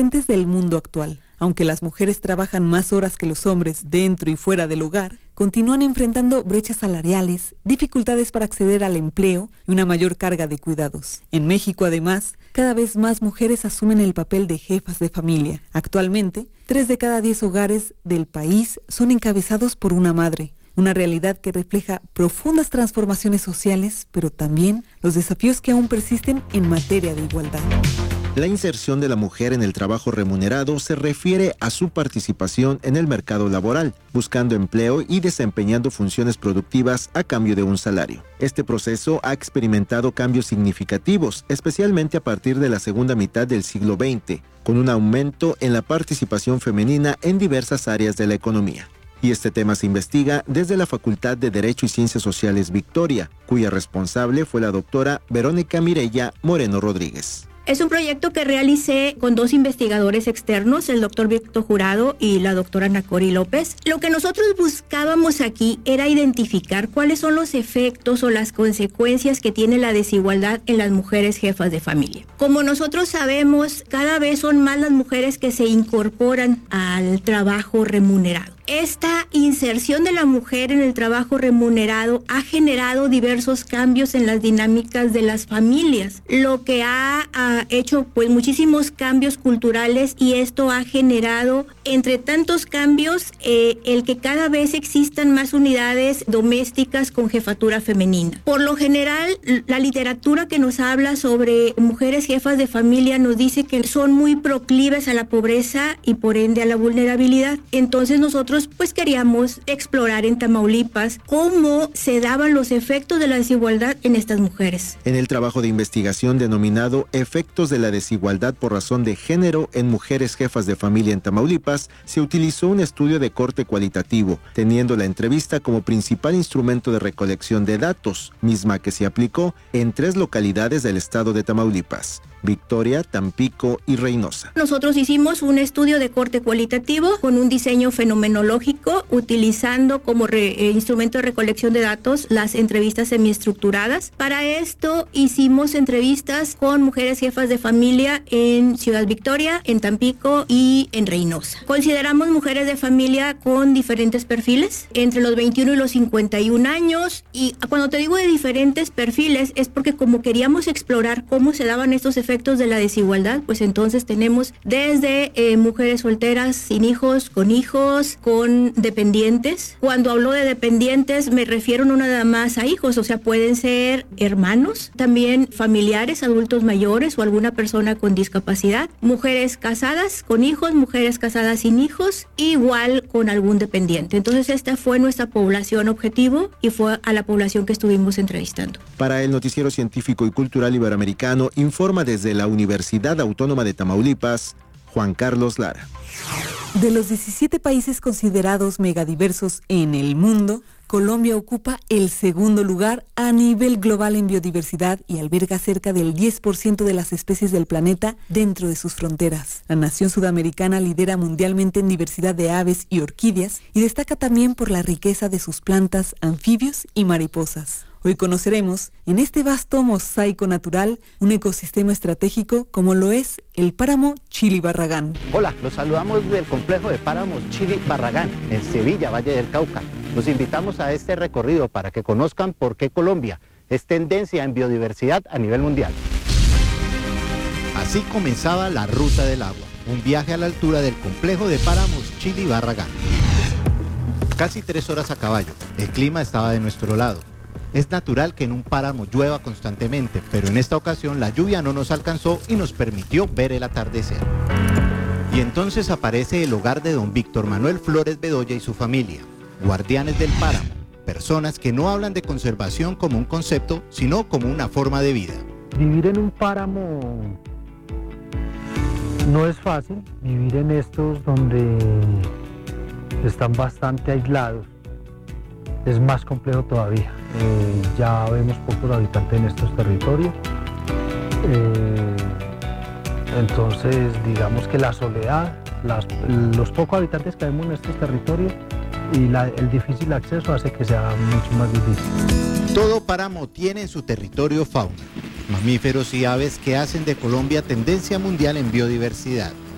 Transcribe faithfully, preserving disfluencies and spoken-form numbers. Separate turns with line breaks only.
presentes del mundo actual. Aunque las mujeres trabajan más horas que los hombres dentro y fuera del hogar, continúan enfrentando brechas salariales, dificultades para acceder al empleo y una mayor carga de cuidados. En México, además, cada vez más mujeres asumen el papel de jefas de familia. Actualmente, tres de cada diez hogares del país son encabezados por una madre. Una realidad que refleja profundas transformaciones sociales, pero también los desafíos que aún persisten en materia de igualdad.
La inserción de la mujer en el trabajo remunerado se refiere a su participación en el mercado laboral, buscando empleo y desempeñando funciones productivas a cambio de un salario. Este proceso ha experimentado cambios significativos, especialmente a partir de la segunda mitad del siglo veinte, con un aumento en la participación femenina en diversas áreas de la economía. Y este tema se investiga desde la Facultad de Derecho y Ciencias Sociales Victoria, cuya responsable fue la doctora Verónica Mireya Moreno Rodríguez.
Es un proyecto que realicé con dos investigadores externos, el doctor Víctor Jurado y la doctora Nacori López. Lo que nosotros buscábamos aquí era identificar cuáles son los efectos o las consecuencias que tiene la desigualdad en las mujeres jefas de familia. Como nosotros sabemos, cada vez son más las mujeres que se incorporan al trabajo remunerado. Esta inserción de la mujer en el trabajo remunerado ha generado diversos cambios en las dinámicas de las familias, lo que ha, ha hecho pues muchísimos cambios culturales, y esto ha generado, entre tantos cambios, eh, el que cada vez existan más unidades domésticas con jefatura femenina. Por lo general, la literatura que nos habla sobre mujeres jefas de familia nos dice que son muy proclives a la pobreza y por ende a la vulnerabilidad. Entonces nosotros pues queríamos explorar en Tamaulipas cómo se daban los efectos de la desigualdad en estas mujeres.
En el trabajo de investigación denominado Efectos de la desigualdad por razón de género en mujeres jefas de familia en Tamaulipas, se utilizó un estudio de corte cualitativo, teniendo la entrevista como principal instrumento de recolección de datos, misma que se aplicó en tres localidades del estado de Tamaulipas: Victoria, Tampico y Reynosa.
Nosotros hicimos un estudio de corte cualitativo con un diseño fenomenológico, utilizando como re, eh, instrumento de recolección de datos las entrevistas semiestructuradas. Para esto hicimos entrevistas con mujeres jefas de familia en Ciudad Victoria, en Tampico y en Reynosa. Consideramos mujeres de familia con diferentes perfiles, entre los veintiuno y los cincuenta y un años, y cuando te digo de diferentes perfiles es porque como queríamos explorar cómo se daban estos efectos efectos de la desigualdad, pues entonces tenemos desde eh, mujeres solteras, sin hijos, con hijos, con dependientes. Cuando hablo de dependientes me refiero no nada más a hijos, o sea, pueden ser hermanos, también familiares, adultos mayores o alguna persona con discapacidad, mujeres casadas con hijos, mujeres casadas sin hijos, igual con algún dependiente. Entonces esta fue nuestra población objetivo y fue a la población que estuvimos entrevistando.
Para el Noticiero Científico y Cultural Iberoamericano, informa desde Desde la Universidad Autónoma de Tamaulipas, Juan Carlos Lara.
De los diecisiete países considerados megadiversos en el mundo, Colombia ocupa el segundo lugar a nivel global en biodiversidad y alberga cerca del diez por ciento de las especies del planeta dentro de sus fronteras. La nación sudamericana lidera mundialmente en diversidad de aves y orquídeas y destaca también por la riqueza de sus plantas, anfibios y mariposas. Hoy conoceremos, en este vasto mosaico natural, un ecosistema estratégico como lo es el páramo Chili Barragán.
Hola, los saludamos del complejo de páramos Chili Barragán, en Sevilla, Valle del Cauca. Los invitamos a este recorrido para que conozcan por qué Colombia es tendencia en biodiversidad a nivel mundial.
Así comenzaba la Ruta del Agua, un viaje a la altura del complejo de páramos Chili Barragán. Casi tres horas a caballo, el clima estaba de nuestro lado. Es natural que en un páramo llueva constantemente, pero en esta ocasión la lluvia no nos alcanzó y nos permitió ver el atardecer. Y entonces aparece el hogar de don Víctor Manuel Flores Bedoya y su familia, guardianes del páramo, personas que no hablan de conservación como un concepto, sino como una forma de vida.
Vivir en un páramo no es fácil, vivir en estos donde están bastante aislados es más complejo todavía. Eh, ya vemos pocos habitantes en estos territorios, eh, entonces digamos que la soledad, las, los pocos habitantes que vemos en estos territorios y la, el difícil acceso hace que sea mucho más difícil.
Todo páramo tiene en su territorio fauna, mamíferos y aves que hacen de Colombia tendencia mundial en biodiversidad.